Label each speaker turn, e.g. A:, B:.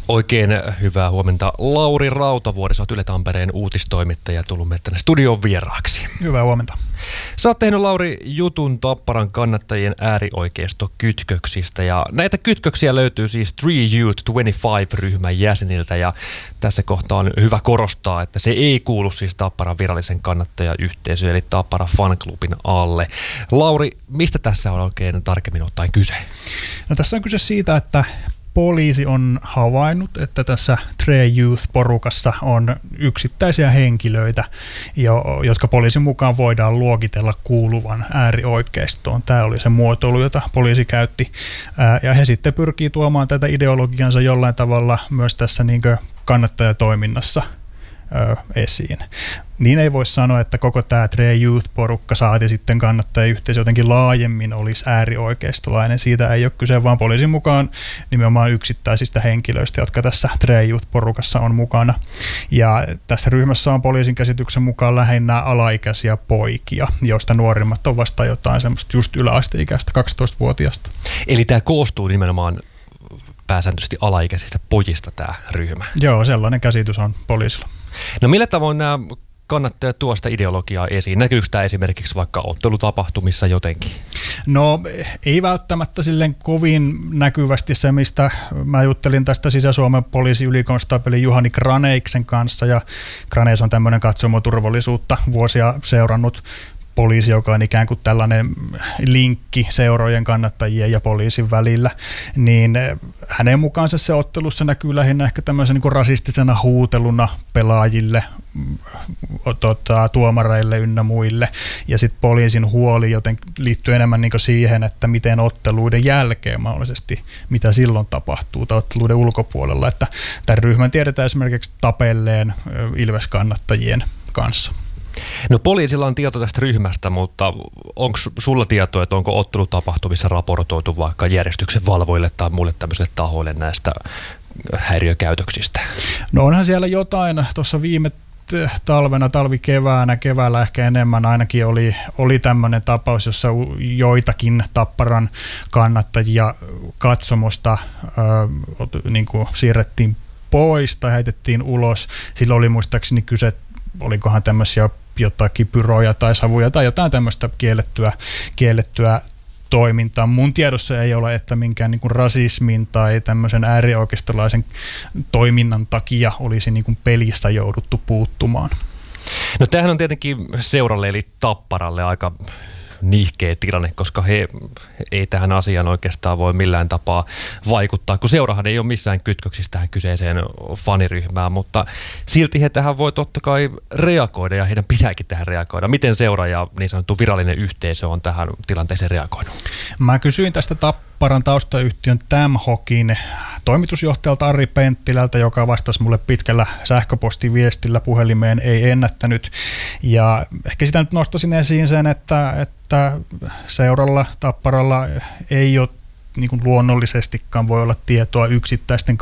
A: Oikein hyvää huomenta. Lauri Rautavuori, sä oot Yle Tampereen uutistoimittaja, tullut meille tänne studion vieraaksi.
B: Hyvää huomenta.
A: Sä oot tehnyt, Lauri, jutun Tapparan kannattajien äärioikeistokytköksistä, ja näitä kytköksiä löytyy siis Tree Youth 25-ryhmän jäseniltä, ja tässä kohtaa on hyvä korostaa, että se ei kuulu siis Tapparan virallisen kannattajayhteisön, eli Tapparan fanklubin alle. Lauri, mistä tässä on oikein tarkemmin ottaen kyse?
B: No, tässä on kyse siitä, että poliisi on havainnut, että tässä Tree Youth-porukassa on yksittäisiä henkilöitä, jotka poliisin mukaan voidaan luokitella kuuluvan äärioikeistoon. Tämä oli se muotoilu, jota poliisi käytti. Ja he sitten pyrkii tuomaan tätä ideologiansa jollain tavalla myös tässä kannattajatoiminnassa esiin. Niin ei voi sanoa, että koko tämä Tree Youth-porukka saati sitten kannattajayhteisö jotenkin laajemmin olisi äärioikeistolainen. Siitä ei ole kyse, vaan poliisin mukaan nimenomaan yksittäisistä henkilöistä, jotka tässä Tree Youth-porukassa on mukana. Ja tässä ryhmässä on poliisin käsityksen mukaan lähinnä alaikäisiä poikia, joista nuorimmat on vasta jotain semmoista just yläasteikäistä 12-vuotiaasta.
A: Eli tämä koostuu nimenomaan pääsääntöisesti alaikäisistä pojista tämä ryhmä?
B: Joo, sellainen käsitys on poliisilla.
A: No millä tavoin nämä kannattajat tuo sitä ideologiaa esiin? Näkyykö tämä esimerkiksi vaikka ottelutapahtumissa jotenkin?
B: No ei välttämättä silleen kovin näkyvästi se, mistä mä juttelin tästä Sisä-Suomen poliisiylikonstaapeli Juhani Graneiksen kanssa, ja Graneis on tämmöinen katsomoturvallisuutta vuosia seurannut poliisi, joka on ikään kuin tällainen linkki seurojen kannattajien ja poliisin välillä, niin hänen mukaansa se ottelussa näkyy lähinnä ehkä tämmöisen rasistisena huuteluna pelaajille, tuomareille ynnä muille, ja sitten poliisin huoli joten liittyy enemmän siihen, että miten otteluiden jälkeen mahdollisesti, mitä silloin tapahtuu otteluiden ulkopuolella, että tämän ryhmän tiedetään esimerkiksi tapelleen Ilves-kannattajien kanssa.
A: No poliisilla on tieto tästä ryhmästä, mutta onko sulla tietoa, että onko ottelutapahtumissa raportoitu vaikka järjestyksen valvoille tai muille tämmöisille tahoille näistä häiriökäytöksistä?
B: No onhan siellä jotain tuossa viime keväällä ehkä enemmän ainakin oli tämmöinen tapaus, jossa joitakin Tapparan kannattajia katsomosta siirrettiin pois tai heitettiin ulos. Silloin oli muistaakseni kyse, olikohan tämmöisiä jotakin pyroja tai savuja tai jotain tämmöistä kiellettyä toimintaa. Mun tiedossa ei ole, että minkään rasismin tai tämmöisen äärioikeistolaisen toiminnan takia olisi pelissä jouduttu puuttumaan.
A: No tämähän on tietenkin seuralle eli Tapparalle aika nihkeä tilanne, koska he ei tähän asiaan oikeastaan voi millään tapaa vaikuttaa, kun seurahan ei ole missään kytköksissä tähän kyseiseen faniryhmään, mutta silti he tähän voi totta kai reagoida ja heidän pitääkin tähän reagoida. Miten seura ja niin sanottu virallinen yhteisö on tähän tilanteeseen reagoinut? Mä
B: kysyin tästä Tapparan taustayhtiön TamHokin toimitusjohtajalta Ari Penttilältä, joka vastasi mulle pitkällä sähköpostiviestillä, puhelimeen ei ennättänyt. Ja ehkä sitä nyt nostaisin esiin sen, että seuralla Tapparalla ei ole luonnollisestikaan voi olla tietoa yksittäisten